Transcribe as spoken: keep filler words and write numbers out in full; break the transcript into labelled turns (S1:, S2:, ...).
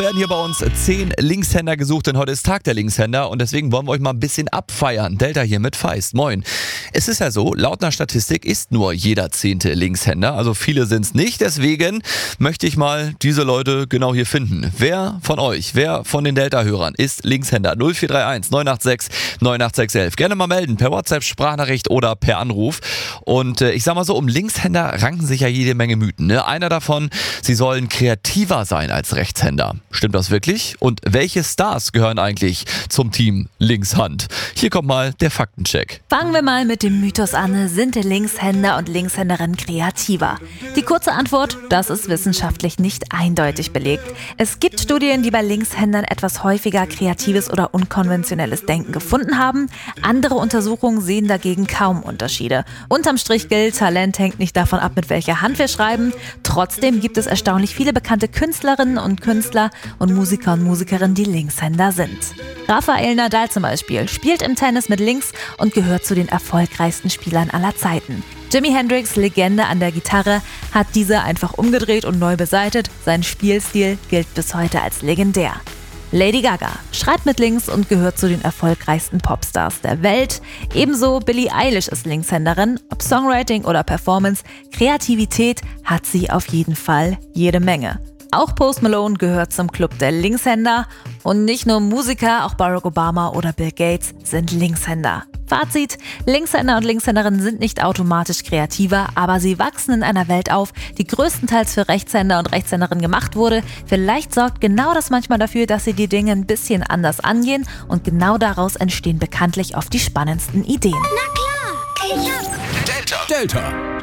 S1: Wir werden hier bei uns zehn Linkshänder gesucht, denn heute ist Tag der Linkshänder und deswegen wollen wir euch mal ein bisschen abfeiern. Delta hier mit Feist. Moin. Es ist ja so, laut einer Statistik ist nur jeder zehnte Linkshänder, also viele sind es nicht. Deswegen möchte ich mal diese Leute genau hier finden. Wer von euch, wer von den Delta-Hörern ist Linkshänder? null vier drei eins neun acht sechs neun acht sechs eins. Gerne mal melden, per WhatsApp, Sprachnachricht oder per Anruf. Und äh, ich sag mal so, um Linkshänder ranken sich ja jede Menge Mythen. Ne? Einer davon, sie sollen kreativer sein als Rechtshänder. Stimmt das wirklich? Und welche Stars gehören eigentlich zum Team Linkshand? Hier kommt mal der Faktencheck.
S2: Fangen wir mal mit dem Mythos an. Sind Linkshänder und Linkshänderinnen kreativer? Die kurze Antwort, das ist wissenschaftlich nicht eindeutig belegt. Es gibt Studien, die bei Linkshändern etwas häufiger kreatives oder unkonventionelles Denken gefunden haben. Andere Untersuchungen sehen dagegen kaum Unterschiede. Unterm Strich gilt, Talent hängt nicht davon ab, mit welcher Hand wir schreiben. Trotzdem gibt es erstaunlich viele bekannte Künstlerinnen und Künstler und Musiker und Musikerinnen, die Linkshänder sind. Rafael Nadal zum Beispiel spielt im Tennis mit links und gehört zu den erfolgreichsten Spielern aller Zeiten. Jimi Hendrix, Legende an der Gitarre, hat diese einfach umgedreht und neu beseitet. Sein Spielstil gilt bis heute als legendär. Lady Gaga schreibt mit links und gehört zu den erfolgreichsten Popstars der Welt. Ebenso Billie Eilish ist Linkshänderin. Ob Songwriting oder Performance, Kreativität hat sie auf jeden Fall jede Menge. Auch Post Malone gehört zum Club der Linkshänder. Und nicht nur Musiker, auch Barack Obama oder Bill Gates sind Linkshänder. Fazit: Linkshänder und Linkshänderinnen sind nicht automatisch kreativer, aber sie wachsen in einer Welt auf, die größtenteils für Rechtshänder und Rechtshänderinnen gemacht wurde. Vielleicht sorgt genau das manchmal dafür, dass sie die Dinge ein bisschen anders angehen und genau daraus entstehen bekanntlich oft die spannendsten Ideen.
S3: Na klar, ich hab
S4: Delta. Delta.